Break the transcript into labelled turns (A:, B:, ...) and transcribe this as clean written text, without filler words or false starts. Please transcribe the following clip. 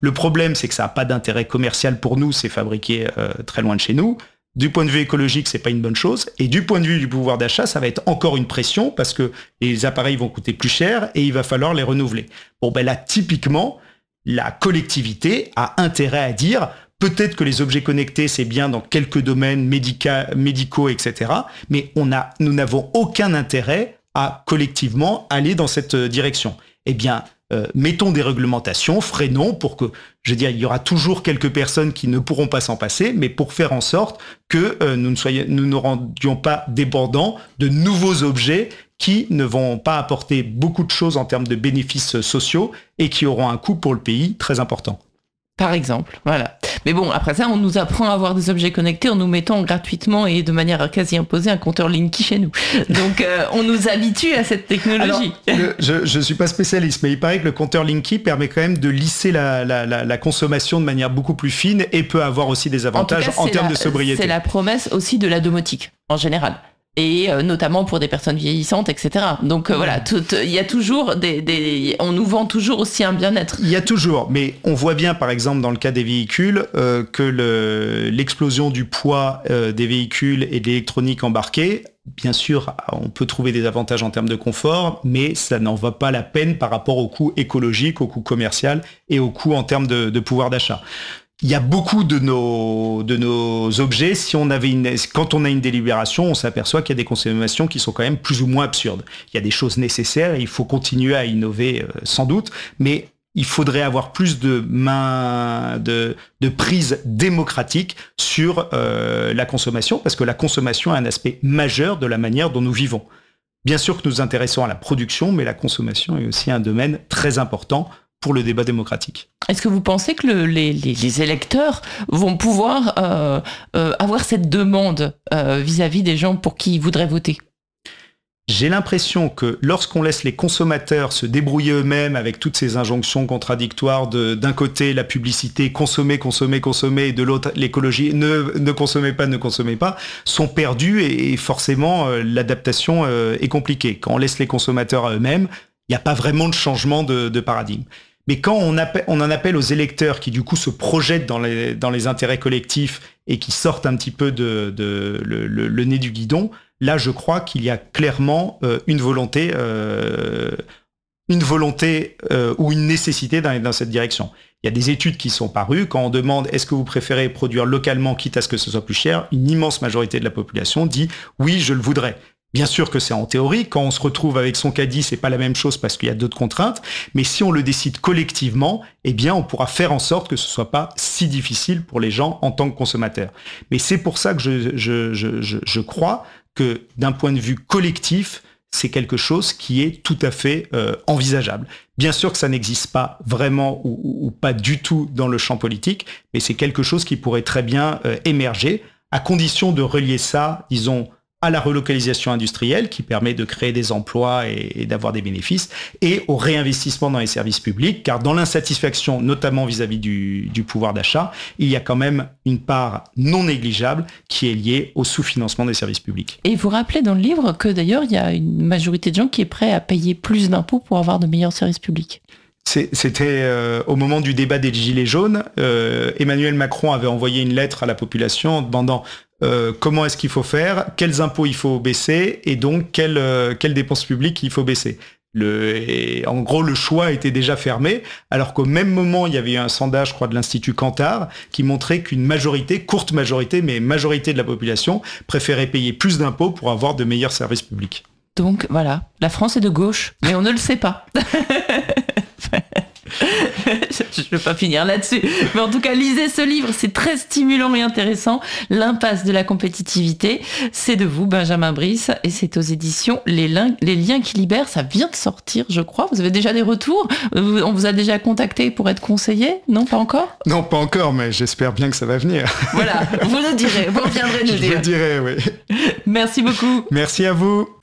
A: Le problème, c'est que ça n'a pas d'intérêt commercial pour nous, c'est fabriqué très loin de chez nous. Du point de vue écologique, c'est pas une bonne chose. Et du point de vue du pouvoir d'achat, ça va être encore une pression parce que les appareils vont coûter plus cher et il va falloir les renouveler. Bon, ben là, typiquement, la collectivité a intérêt à dire peut-être que les objets connectés, c'est bien dans quelques domaines médicaux, etc. Mais nous n'avons aucun intérêt à collectivement aller dans cette direction. Eh bien, mettons des réglementations, freinons pour que, je veux dire, il y aura toujours quelques personnes qui ne pourront pas s'en passer, mais pour faire en sorte que nous ne rendions pas dépendants de nouveaux objets qui ne vont pas apporter beaucoup de choses en termes de bénéfices sociaux et qui auront un coût pour le pays très important.
B: Par exemple, voilà. Mais bon, après ça, on nous apprend à avoir des objets connectés en nous mettant gratuitement et de manière quasi imposée un compteur Linky chez nous. Donc, on nous habitue à cette technologie.
A: Alors, je suis pas spécialiste, mais il paraît que le compteur Linky permet quand même de lisser la consommation de manière beaucoup plus fine et peut avoir aussi des avantages en termes de sobriété.
B: C'est la promesse aussi de la domotique, en général. Et notamment pour des personnes vieillissantes, etc. Donc voilà, il y a toujours on nous vend toujours aussi un bien-être.
A: Il y a toujours, mais on voit bien par exemple dans le cas des véhicules que l'explosion du poids des véhicules et de l'électronique embarquée, bien sûr, on peut trouver des avantages en termes de confort, mais ça n'en va pas la peine par rapport au coût écologique, au coût commercial et au coût en termes de pouvoir d'achat. Il y a beaucoup de nos objets, quand on a une délibération, on s'aperçoit qu'il y a des consommations qui sont quand même plus ou moins absurdes. Il y a des choses nécessaires et il faut continuer à innover sans doute, mais il faudrait avoir plus de prise démocratique sur la consommation, parce que la consommation a un aspect majeur de la manière dont nous vivons. Bien sûr que nous nous intéressons à la production, mais la consommation est aussi un domaine très important pour le débat démocratique.
B: Est-ce que vous pensez que les électeurs vont pouvoir avoir cette demande vis-à-vis des gens pour qui ils voudraient voter ?
A: J'ai l'impression que lorsqu'on laisse les consommateurs se débrouiller eux-mêmes avec toutes ces injonctions contradictoires d'un côté la publicité, consommer, et de l'autre l'écologie, ne consommez pas, sont perdus et forcément l'adaptation est compliquée. Quand on laisse les consommateurs à eux-mêmes, il n'y a pas vraiment de changement de paradigme. Mais quand on en appelle aux électeurs qui du coup se projettent dans les intérêts collectifs et qui sortent un petit peu le nez du guidon, là je crois qu'il y a clairement une volonté ou une nécessité dans cette direction. Il y a des études qui sont parues, quand on demande est-ce que vous préférez produire localement quitte à ce que ce soit plus cher, une immense majorité de la population dit oui, je le voudrais. Bien sûr que c'est en théorie, quand on se retrouve avec son caddie, c'est pas la même chose parce qu'il y a d'autres contraintes, mais si on le décide collectivement, eh bien on pourra faire en sorte que ce soit pas si difficile pour les gens en tant que consommateurs. Mais c'est pour ça que je crois que d'un point de vue collectif, c'est quelque chose qui est tout à fait envisageable. Bien sûr que ça n'existe pas vraiment ou pas du tout dans le champ politique, mais c'est quelque chose qui pourrait très bien émerger, à condition de relier ça, disons, à la relocalisation industrielle qui permet de créer des emplois et d'avoir des bénéfices, et au réinvestissement dans les services publics, car dans l'insatisfaction, notamment vis-à-vis du pouvoir d'achat, il y a quand même une part non négligeable qui est liée au sous-financement des services publics.
B: Et vous rappelez dans le livre que d'ailleurs, il y a une majorité de gens qui est prêt à payer plus d'impôts pour avoir de meilleurs services publics.
A: C'était au moment du débat des Gilets jaunes, Emmanuel Macron avait envoyé une lettre à la population en demandant comment est-ce qu'il faut faire, quels impôts il faut baisser et donc quelles dépenses publiques il faut baisser. En gros, le choix était déjà fermé, alors qu'au même moment, il y avait eu un sondage, je crois, de l'Institut Kantar, qui montrait qu'une majorité, courte majorité, mais majorité de la population, préférait payer plus d'impôts pour avoir de meilleurs services publics.
B: Donc voilà, la France est de gauche, mais on ne le sait pas. Je ne vais pas finir là-dessus. Mais en tout cas, lisez ce livre, c'est très stimulant et intéressant. L'impasse de la compétitivité, c'est de vous, Benjamin Brice, et c'est aux éditions Les Liens qui libèrent. Ça vient de sortir, je crois. Vous avez déjà des retours ? On vous a déjà contacté pour être conseillé ? Non, pas encore ?
A: Non, pas encore, mais j'espère bien que ça va venir.
B: Voilà, vous nous direz, vous reviendrez nous dire.
A: Je vous dirai, oui.
B: Merci beaucoup.
A: Merci à vous.